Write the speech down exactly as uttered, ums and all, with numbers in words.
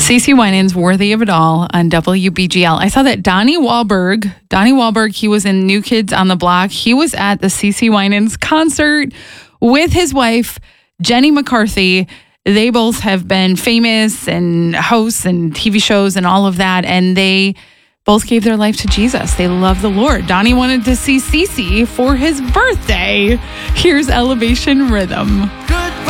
CeCe Winans, Worthy of It All on W B G L. I saw that Donnie Wahlberg, Donnie Wahlberg, he was in New Kids on the Block. He was at the CeCe Winans concert with his wife, Jenny McCarthy. They both have been famous and hosts and T V shows and all of that. And they both gave their life to Jesus. They love the Lord. Donnie wanted to see CeCe for his birthday. Here's Elevation Rhythm.